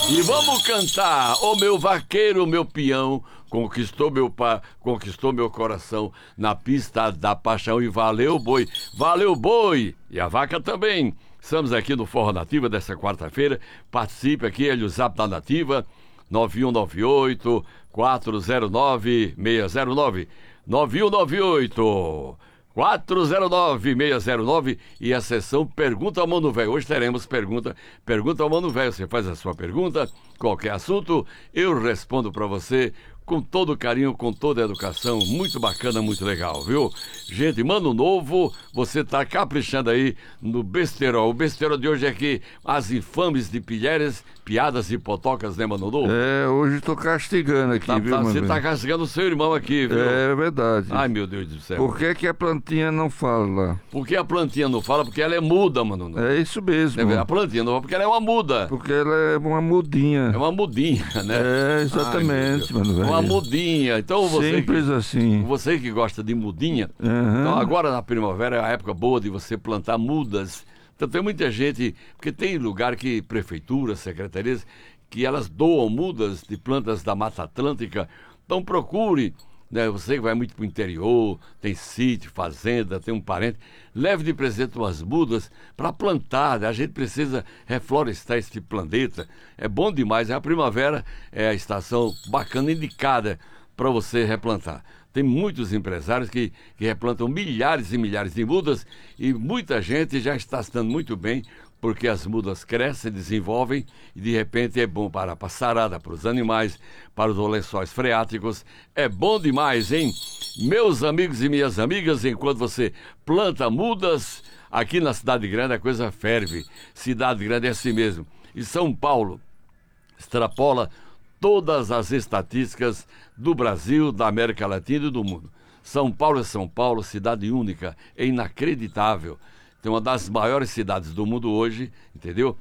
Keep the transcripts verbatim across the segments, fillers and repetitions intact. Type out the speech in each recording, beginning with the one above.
E vamos cantar, ô meu vaqueiro, meu peão, conquistou meu pa... conquistou meu coração na pista da paixão e valeu boi, valeu boi, e a vaca também. Estamos aqui no Forró Nativa dessa quarta-feira, participe aqui, ele o zap da Nativa, nove um nove oito, quatro zero nove, seis zero nove, nove um nove oito, quatro zero nove, seis zero nove e a sessão Pergunta ao Mano Velho. Hoje teremos pergunta, pergunta ao Mano Velho. Você faz a sua pergunta, qualquer assunto, eu respondo para você com todo carinho, com toda a educação. Muito bacana, muito legal, viu? Gente, Mano Novo, você tá caprichando aí no besterol. O besterol de hoje é que as infames de pilhérias, piadas e potocas, né, Mano Novo? É, hoje tô castigando aqui, tá, viu, tá, mano? Você tá castigando o seu irmão aqui, viu? É verdade. Ai, meu Deus do céu. Por que que a plantinha não fala? Por que a plantinha não fala? Porque ela é muda, Mano Novo. É isso mesmo. A plantinha não fala porque ela é uma muda. Porque ela é uma mudinha. É uma mudinha, né? É, exatamente, Ai, mano, velho. uma mudinha. Então você Simples que, assim. Você que gosta de mudinha, Uhum. então agora na primavera é a época boa de você plantar mudas. Então tem muita gente, porque tem lugar que prefeituras, secretarias, que elas doam mudas de plantas da Mata Atlântica. Então procure, né, você que vai muito para o interior, tem sítio, fazenda, tem um parente, leve de presente umas mudas para plantar. A gente precisa reflorestar este planeta. É bom demais. A primavera é a estação bacana, indicada para você replantar. Tem muitos empresários que, que replantam milhares e milhares de mudas e muita gente já está se dando muito bem porque as mudas crescem, desenvolvem e de repente é bom para a passarada, para os animais, para os lençóis freáticos. É bom demais, hein? Meus amigos e minhas amigas, enquanto você planta mudas, aqui na Cidade Grande a coisa ferve. Cidade Grande é assim mesmo. E São Paulo extrapola todas as estatísticas do Brasil, da América Latina e do mundo. São Paulo é São Paulo, cidade única, é inacreditável. Tem uma das maiores cidades do mundo hoje, entendeu?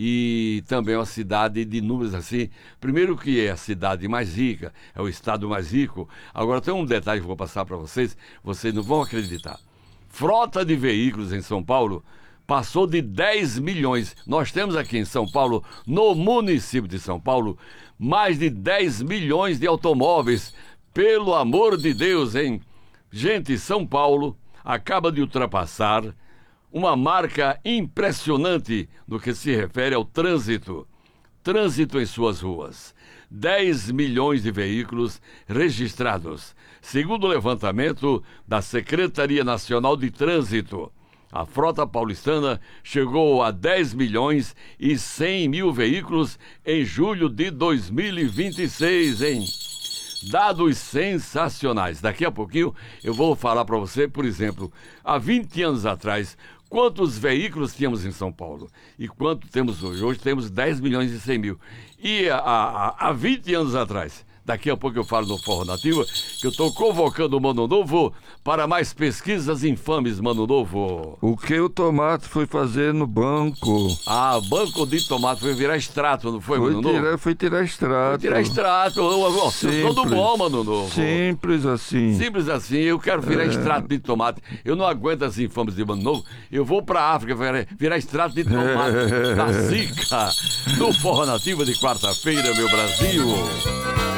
E também é uma cidade de números assim. Primeiro que é a cidade mais rica, é o estado mais rico. Agora tem um detalhe que eu vou passar para vocês, vocês não vão acreditar. Frota de veículos em São Paulo passou de dez milhões. Nós temos aqui em São Paulo, no município de São Paulo, mais de dez milhões de automóveis. Pelo amor de Deus, hein? Gente, São Paulo acaba de ultrapassar uma marca impressionante no que se refere ao trânsito. Trânsito em suas ruas. dez milhões de veículos registrados, segundo o levantamento da Secretaria Nacional de Trânsito. A frota paulistana chegou a dez milhões e cem mil veículos em julho de dois mil e vinte e seis, hein? Dados sensacionais. Daqui a pouquinho eu vou falar para você, por exemplo, há vinte anos atrás, quantos veículos tínhamos em São Paulo e quanto temos hoje? Hoje temos dez milhões e cem mil. E há, há vinte anos atrás, daqui a pouco eu falo no Forró Nativa, que eu estou convocando o Mano Novo para mais pesquisas infames, Mano Novo. O que o tomate foi fazer no banco? Ah, banco de tomate foi virar extrato, não foi, Foi Mano Novo? tirar, foi tirar extrato. Foi tirar extrato. Tudo bom, Mano Novo. Simples assim. Simples assim, eu quero virar é. extrato de tomate. Eu não aguento as infames de Mano Novo. Eu vou pra África virar, virar extrato de tomate é. da Zika. No Forró Nativa de quarta-feira, meu Brasil.